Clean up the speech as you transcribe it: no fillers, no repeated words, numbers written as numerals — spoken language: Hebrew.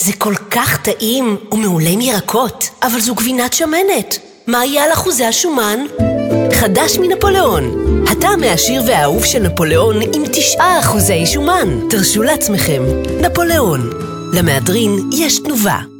זה כל כך טעים ומעולה עם ירקות, אבל זו גבינת שמנת. מה יהיה על אחוזי השומן? חדש מנפוליאון. הטעם העשיר והאהוב של נפוליאון עם 9% שומן. תרשו לעצמכם. נפוליאון. למהדרין יש תנובה.